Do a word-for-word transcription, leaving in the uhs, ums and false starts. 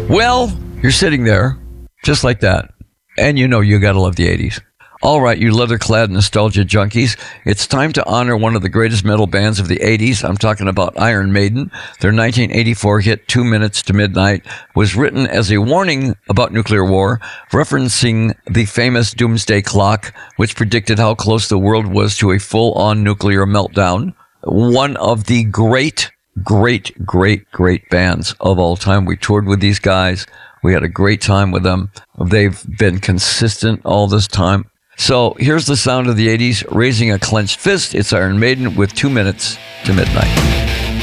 Well, you're sitting there, just like that, and you know you gotta love the eighties. All right, you leather-clad nostalgia junkies, it's time to honor one of the greatest metal bands of the eighties. I'm talking about Iron Maiden. Their nineteen eighty-four hit Two Minutes to Midnight was written as a warning about nuclear war, referencing the famous doomsday clock, which predicted how close the world was to a full-on nuclear meltdown. One of the great, great, great, great bands of all time. We toured with these guys. We had a great time with them. They've been consistent all this time. So here's the sound of the eighties, raising a clenched fist. It's Iron Maiden with Two Minutes to Midnight.